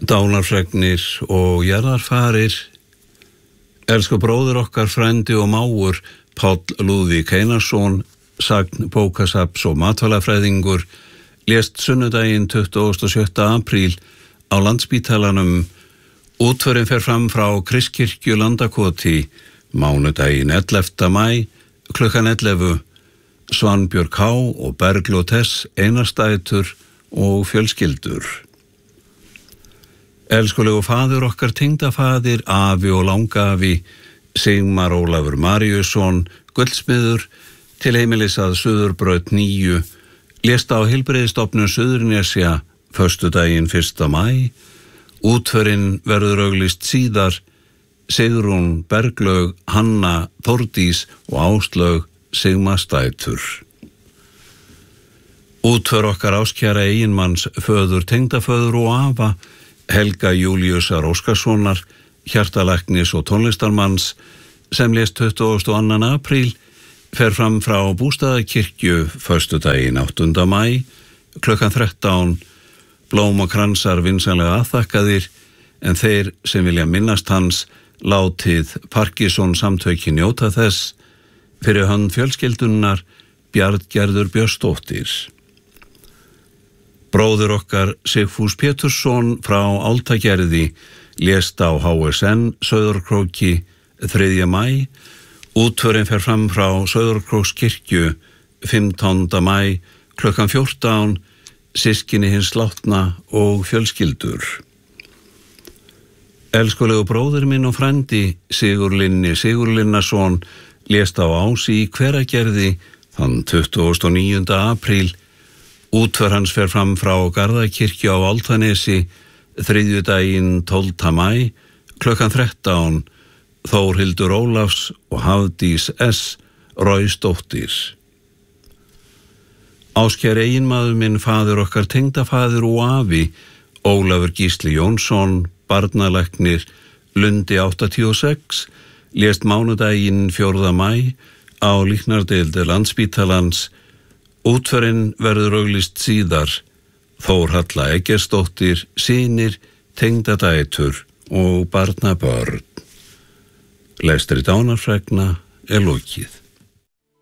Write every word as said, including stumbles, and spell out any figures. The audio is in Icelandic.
Dánarfregnir og jarðarfarir. Elsku bróðir okkar, frændi og mágur Páll Lúðvík Einarsson, sagn bókasaps og matvælafræðingur, lést sunnudaginn tuttugasta og sjötta apríl á Landspítalanum. Útförin fer fram frá Kristkirkju Landakoti mánudaginn ellefta maí klukkan ellefu. Svanbjörg H. og Bergló Tess Einarsdætur og fjölskyldur. Elskulegu faðir okkar, tengdafaðir, afi og langafi Sigmar Ólafur Maríusson, gullsmiður, til heimilis að Suðurbraut níu, lést á Heilbrigðisstofnun Suðurnesja föstudaginn fyrsta maí. Útförin verður auglýst síðar. Sigrún, Berglaug, Hanna, Þórdís og Áslaug Sigmarsdætur. Útför okkar ástkæra eiginmanns, föður, tengdaföður og afa Helga Júlíusar Óskarssonar, hjartalæknis og tónlistarmanns, sem lést tuttugasta og annan apríl, fer fram frá Bústaðakirkju föstudaginn áttunda maí klukkan þrettán. Blómakransar vinsamlega aðþakkaðir, en þeir sem vilja minnast hans látið Parkinson samtökin njóta þess. Fyrir hönd fjölskyldunnar Bjarngerður Björnsdóttir. Bróðir okkar Sigfús Pétursson frá Áltagerði lést á H S N Sauðárkróki þriðja maí. Útförin fer fram frá Sauðárkrókskirkju fimmtánda maí klukkan fjórtán. Systkini hins látna og fjölskyldur. Elskulegu bróðir minn og frændi Sigurlinni Sigurlinnason lést á Ási í Hveragerði þann tuttugasta og níunda apríl. Útför hans fer fram frá Garðakirkju á Álftanesi þriðjudaginn tólfta maí klukkan þrettán. Þórhildur Ólafs og Hafdís S. Róisdóttir. Áskær eiginmaður minn, faðir okkar, tengdafaðir og afi Ólafur Gísli Jónsson, barnalæknir, Lundi áttatíu og sex, lést mánudaginn fjórða maí á líknardeild Landspítalans. Útförin verður auglýst síðar. Þórhalla Eggertsdóttir, synir, tengdadætur og barnabörn. Lestri dánarfregna er lokið.